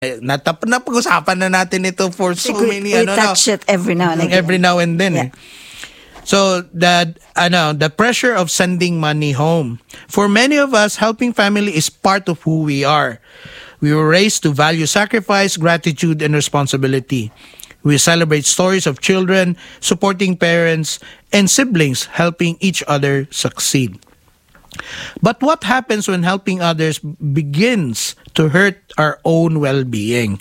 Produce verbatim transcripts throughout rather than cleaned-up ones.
Natap napag-usapan na natin ito for so we, many we ano touch no, it every now and again. every now and then. Yeah. Eh. So that ano, the pressure of sending money home. For many of us, helping family is part of who we are. We were raised to value sacrifice, gratitude, and responsibility. We celebrate stories of children supporting parents and siblings helping each other succeed. But what happens when helping others begins to hurt our own well-being?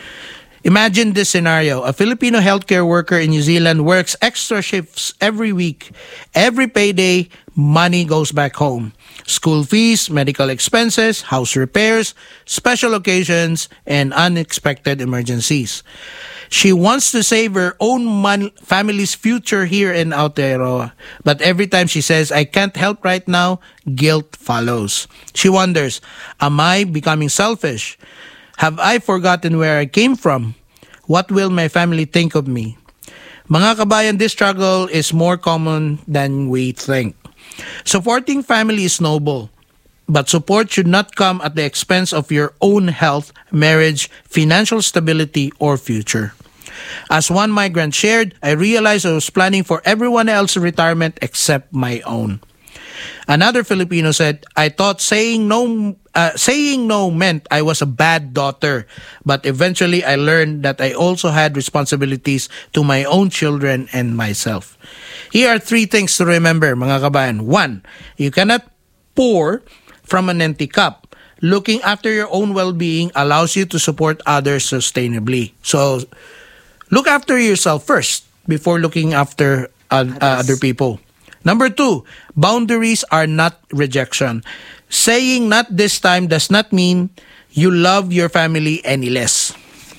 Imagine this scenario. A Filipino healthcare worker in New Zealand works extra shifts every week. Every payday, money goes back home. School fees, medical expenses, house repairs, special occasions, and unexpected emergencies. She wants to save her own mon- family's future here in Aotearoa. But every time she says, I can't help right now, guilt follows. She wonders, am I becoming selfish? Have I forgotten where I came from? What will my family think of me? Mga kabayan, this struggle is more common than we think. Supporting family is noble, but support should not come at the expense of your own health, marriage, financial stability, or future. As one migrant shared, I realized I was planning for everyone else's retirement except my own. Another Filipino said, I thought saying no uh, saying no meant I was a bad daughter, but eventually I learned that I also had responsibilities to my own children and myself. Here are three things to remember, mga kabayan. One, you cannot pour from an empty cup. Looking after your own well-being allows you to support others sustainably. So, look after yourself first before looking after uh, uh, other people. Number two, boundaries are not rejection. Saying not this time does not mean you love your family any less.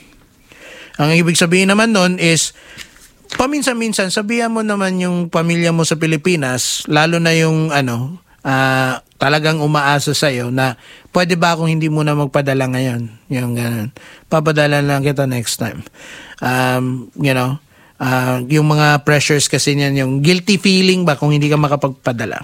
Ang ibig sabihin naman nun is, paminsan-minsan, sabihan mo naman yung pamilya mo sa Pilipinas, lalo na yung ano, uh, talagang umaasa sa'yo na pwede ba akong hindi mo na magpadala ngayon? Yung ganun. Papadala lang kita next time. Um, you know, uh, yung mga pressures kasi niyan, yung guilty feeling ba kung hindi ka makapagpadala.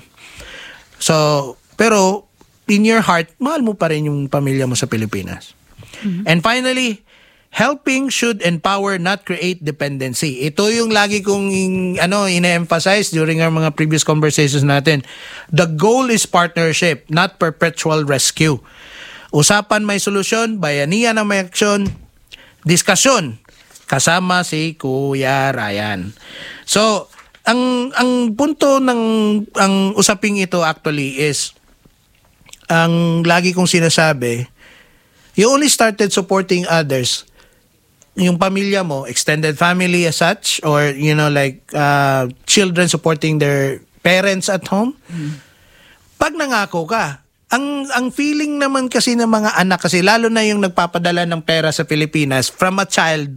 So, pero in your heart, mahal mo pa rin yung pamilya mo sa Pilipinas. Mm-hmm. And finally, helping should empower, not create dependency. Ito yung lagi kong ano ine-emphasize during our mga previous conversations natin. The goal is partnership, not perpetual rescue. Usapan may solusyon, bayanihan ang may aksyon, diskusyon kasama si Kuya Ryan. So, ang ang punto ng ang usaping ito actually is ang lagi kong sinasabi, you only started supporting others, yung pamilya mo, extended family as such, or, you know, like, uh, children supporting their parents at home. Mm. Pag nangako ka, ang ang feeling naman kasi ng mga anak, kasi lalo na yung nagpapadala ng pera sa Pilipinas from a child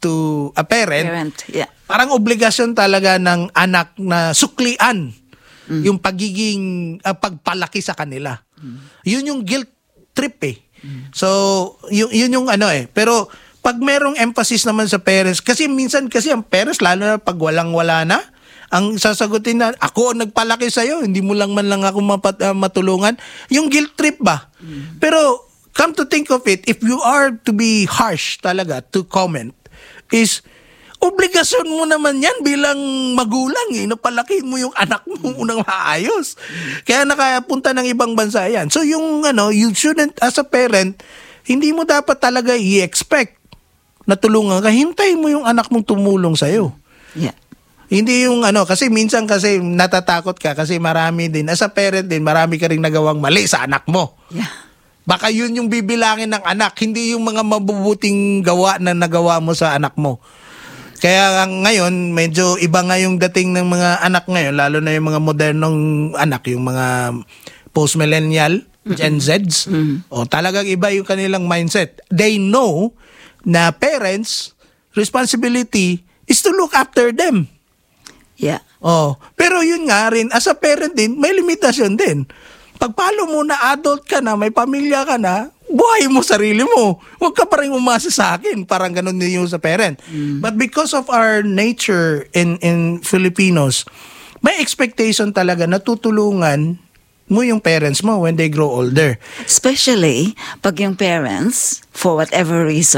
to a parent, parent yeah. Parang obligasyon talaga ng anak na suklian mm. yung pagiging, uh, pagpalaki sa kanila. Mm. Yun yung guilt trip eh. Mm. So, yun, yun yung ano eh. Pero, pag merong emphasis naman sa parents, kasi minsan kasi ang parents, lalo na pag walang-wala na, ang sasagutin na, ako nagpalaki sa'yo, hindi mo lang man lang ako mapat, uh, matulungan. Yung guilt trip ba? Mm. Pero, come to think of it, if you are to be harsh talaga to comment, is, obligasyon mo naman yan bilang magulang eh, napalakihin mo yung anak mo unang maayos. Kaya nakapunta ng ibang bansa yan. So yung ano, you shouldn't, as a parent, hindi mo dapat talaga i-expect na tulungan ka. Hintayin mo yung anak mong tumulong sa'yo. Yeah. Hindi yung ano, kasi minsan kasi natatakot ka kasi marami din, as a parent din, marami ka rin nagawang mali sa anak mo. Yeah. Baka yun yung bibilangin ng anak, hindi yung mga mabubuting gawa na nagawa mo sa anak mo. Kaya ngayon, medyo iba nga yung dating ng mga anak ngayon, lalo na yung mga modernong anak, yung mga post-millennial, mm-hmm. Gen Zs. Mm-hmm. O talagang iba yung kanilang mindset. They know na parents' responsibility is to look after them. Yeah. Oh, pero yun nga rin, as a parent din, may limitasyon din. Pagpalo mo na adult ka na, may pamilya ka na, buhay mo sarili mo. Huwag ka pa rin umasa sa akin. Parang ganun din yung sa parent. Mm. But because of our nature in in Filipinos, may expectation talaga na tutulungan mo yung parents mo when they grow older. Especially pag yung parents, for whatever reason,